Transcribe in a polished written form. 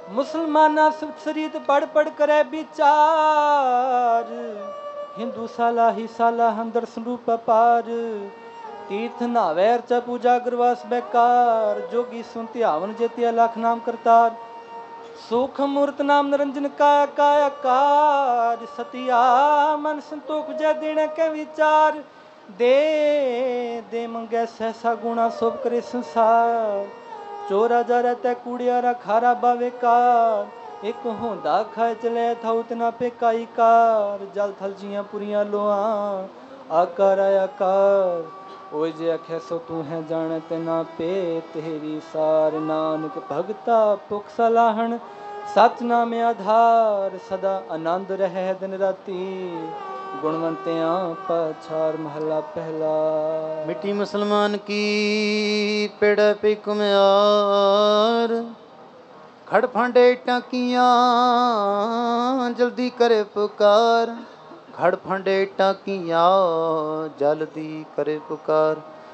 मुसलमाना शरीत पढ़ पढ़ करे विचार, हिंदू साला ही साला हंदर स्वरूप पार, तीर्थ नावैर च पूजा गुरवास बेकार, जोगी सुनती आवन जेतिया लाख नाम करतार, सूख मूर्त नाम निरंजन काया कायाकार, सतिया मन संतोख जय देने के विचार, दे दे मंगे सहसा गुणा सोभ करे संसार, चोरा जारा तै कूड़ियारा खारा बावेकार, एक होंदा खाए चले था उतना पे काई कार, जल थल जियां पुरियां लोआ आकार आकार, ओए जे आखे सो तू है जाने ते ना पे तेरी सार, नानक भगता पुख सलाहन सच नाम आधार, सदा आनंद रहे दिन राती, गुणवंतियां पछार महला पहला। मिट्टी मुसलमान की पेड़ पे कुम्यार, खड़ फांडे टाकियां जल्दी करे पुकार, खड़ फांडे टाकियां जल्दी करे पुकार,